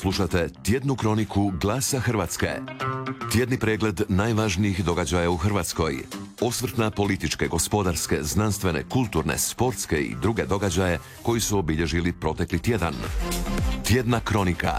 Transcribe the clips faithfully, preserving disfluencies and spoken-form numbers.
Slušate tjednu kroniku Glasa Hrvatske. Tjedni pregled najvažnijih događaja u Hrvatskoj. Osvrt na političke, gospodarske, znanstvene, kulturne, sportske i druge događaje koji su obilježili protekli tjedan. Tjedna kronika.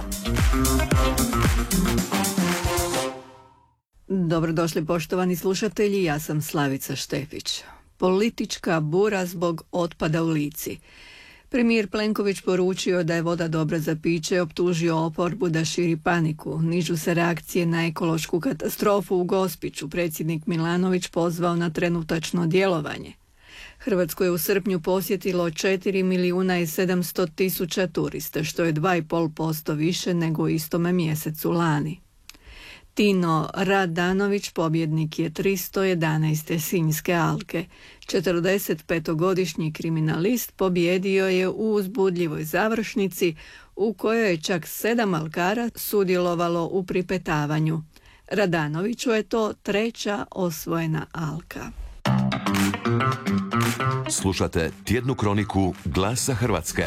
Dobrodošli poštovani slušatelji, ja sam Slavica Štefić. Politička bura zbog otpada u Lici. Premijer Plenković poručio da je voda dobra za piće, optužio oporbu da širi paniku. Nižu se reakcije na ekološku katastrofu u Gospiću. Predsjednik Milanović pozvao na trenutačno djelovanje. Hrvatsko je u srpnju posjetilo četiri milijuna i sedamsto tisuća turista, što je dva i pol posto više nego u istome mjesecu lani. Tino Radanović pobjednik je tristo jedanaeste Sinjske alke. četrdesetpetogodišnji kriminalist pobjedio je u uzbudljivoj završnici u kojoj je čak sedam alkara sudjelovalo u pripetavanju. Radanoviću je to treća osvojena alka. Slušate tjednu kroniku Glasa Hrvatske.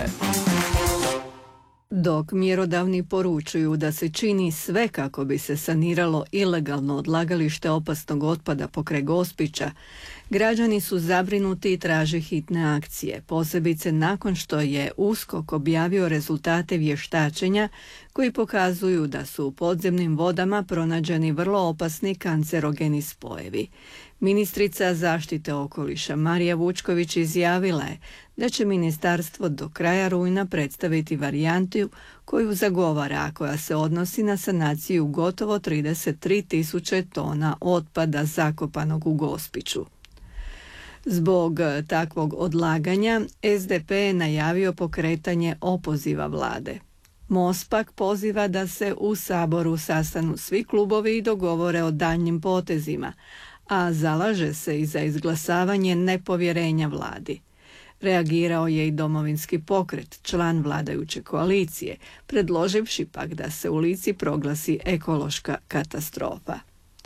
Dok mjerodavni poručuju da se čini sve kako bi se saniralo ilegalno odlagalište opasnog otpada pokraj Gospića, građani su zabrinuti i traže hitne akcije, posebice nakon što je USKOK objavio rezultate vještačenja koji pokazuju da su u podzemnim vodama pronađeni vrlo opasni kancerogeni spojevi. Ministrica zaštite okoliša Marija Vučković izjavila je da će ministarstvo do kraja rujna predstaviti varijantu koju zagovara, a koja se odnosi na sanaciju gotovo trideset tri tisuće tona otpada zakopanog u Gospiću. Zbog takvog odlaganja es de pe je najavio pokretanje opoziva vlade. MOST pak poziva da se u Saboru sastanu svi klubovi i dogovore o daljnjim potezima, a zalaže se i za izglasavanje nepovjerenja vladi. Reagirao je i Domovinski pokret, član vladajuće koalicije, predloživši pak da se u Lici proglasi ekološka katastrofa.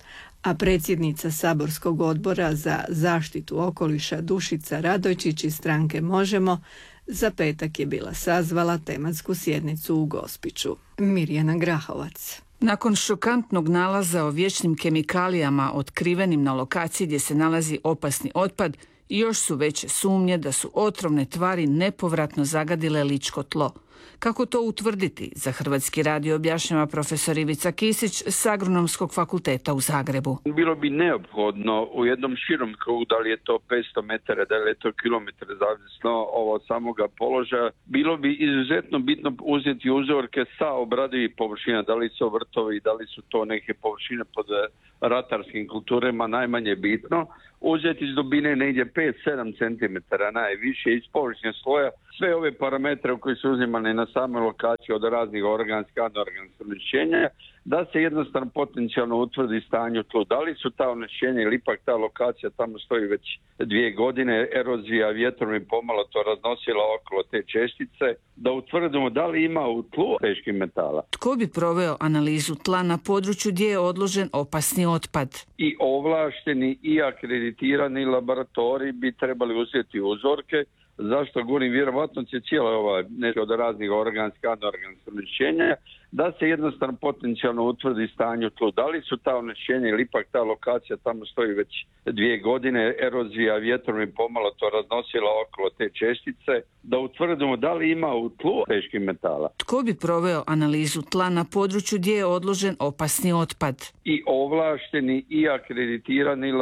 A predsjednica saborskog odbora za zaštitu okoliša Dušica Radojčić iz stranke Možemo za petak je bila sazvala tematsku sjednicu u Gospiću. Mirjana Grahovac. Nakon šokantnog nalaza o vječnim kemikalijama otkrivenim na lokaciji gdje se nalazi opasni otpad, još su veće sumnje da su otrovne tvari nepovratno zagadile ličko tlo. Kako to utvrditi? Za Hrvatski radio objašnjava profesor Ivica Kisić s Agronomskog fakulteta u Zagrebu. Bilo bi neophodno u jednom širom krugu, da li je to petsto metara, da li je to kilometar, zavisno od samoga položaja, bilo bi izuzetno bitno uzeti uzorke sa obradivih površina, da li su vrtovi, da li su to neke površine pod ratarskim kulturama, najmanje bitno. Uzeti iz dubine negdje pet do sedam centimetara najviše iz površine sloja, sve ove parametre koji su uzimane na samoj lokaciji od raznih organskih, anorganskih onečišćenja, da se jednostavno potencijalno utvrdi stanje u tlu. Da li su ta onečišćenja ili ipak ta lokacija tamo stoji već dvije godine, erozija vjetrom i pomalo to raznosila okolo te čestice, da utvrdimo da li ima u tlu teških metala. Tko bi proveo analizu tla na području gdje je odložen opasni otpad? I ovlašteni i akreditirani laboratoriji bi trebali uzeti uzorke. Zašto govorim? Vjerovatno će cijela ova nešto od raznih organskih, anorganskih onečišćenja, da se jednostavno potencijalno utvrdi stanje u tlu. Da li su ta onečišćenja ili ipak ta lokacija tamo stoji već dvije godine, erozija vjetrom i pomalo to raznosila okolo te čestice, da utvrdimo da li ima u tlu teških metala. Tko bi proveo analizu tla na području gdje je odložen opasni otpad? I ovlašteni i akreditirani